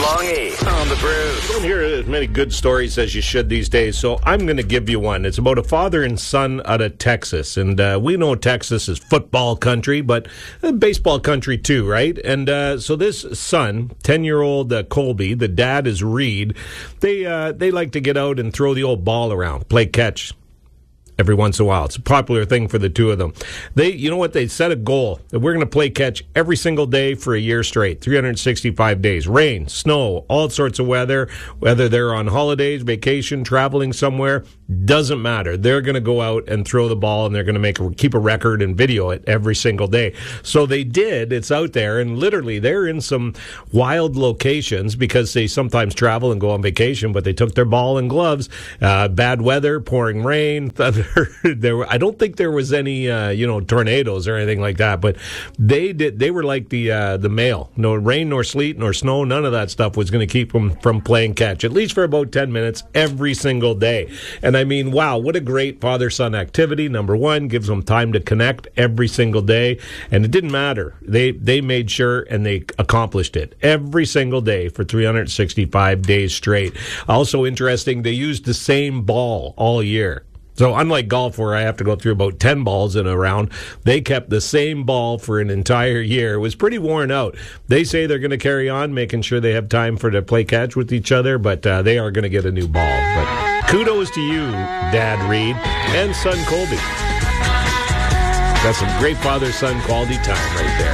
Longy on the Brews. You don't hear as many good stories as you should these days, so I'm going to give you one. It's about a father and son out of Texas, and we know Texas is football country, but baseball country too, right? And so this son, 10-year-old Colby, the dad is Reed. They like to get out and throw the old ball around, play catch every once in a while. It's a popular thing for the two of them. You know what? They set a goal that we're going to play catch every single day for a year straight, 365 days. Rain, snow, all sorts of weather, whether they're on holidays, vacation, traveling somewhere, doesn't matter. They're going to go out and throw the ball, and they're going to keep a record and video it every single day. So they did. It's out there, and literally they're in some wild locations because they sometimes travel and go on vacation, but they took their ball and gloves. Bad weather, pouring rain, thunder. I don't think there was any, tornadoes or anything like that, but they were like the mail. No rain, nor sleet, nor snow. None of that stuff was going to keep them from playing catch, at least for about 10 minutes every single day. And I mean, wow, what a great father-son activity. Number one, gives them time to connect every single day. And it didn't matter. They made sure and they accomplished it every single day for 365 days straight. Also interesting, they used the same ball all year. So unlike golf, where I have to go through about 10 balls in a round, they kept the same ball for an entire year. It was pretty worn out. They say they're going to carry on, making sure they have time to play catch with each other, but they are going to get a new ball. But kudos to you, Dad Reed, and son Colby. That's some great father-son quality time right there.